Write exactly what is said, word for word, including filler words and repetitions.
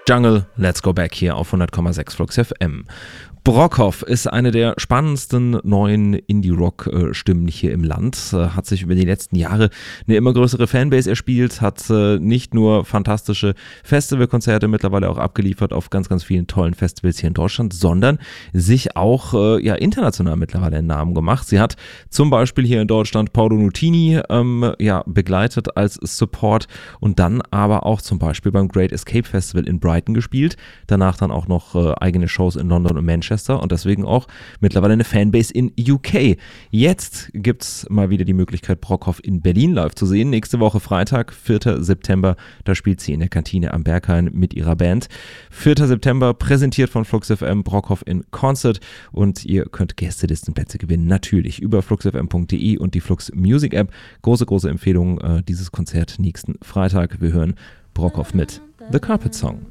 Jungle, Let's Go Back hier auf hundert Komma sechs Flux F M. Brockhoff ist eine der spannendsten neuen Indie-Rock-Stimmen hier im Land, hat sich über die letzten Jahre eine immer größere Fanbase erspielt, hat nicht nur fantastische Festivalkonzerte mittlerweile auch abgeliefert auf ganz, ganz vielen tollen Festivals hier in Deutschland, sondern sich auch ja, international mittlerweile einen Namen gemacht. Sie hat zum Beispiel hier in Deutschland Paolo Nutini ähm, ja, begleitet als Support und dann aber auch zum Beispiel beim Great Escape Festival in Brighton gespielt, danach dann auch noch äh, eigene Shows in London und Manchester und deswegen auch mittlerweile eine Fanbase in U K. Jetzt gibt es mal wieder die Möglichkeit, Brockhoff in Berlin live zu sehen. Nächste Woche Freitag, vierter September, da spielt sie in der Kantine am Berghain mit ihrer Band. vierter September, präsentiert von Flux F M, Brockhoff in Concert und ihr könnt Gästelistenplätze gewinnen, natürlich über fluxfm punkt de und die Flux Music App. Große, große Empfehlung, äh, dieses Konzert nächsten Freitag. Wir hören Brockhoff mit The Carpet Song.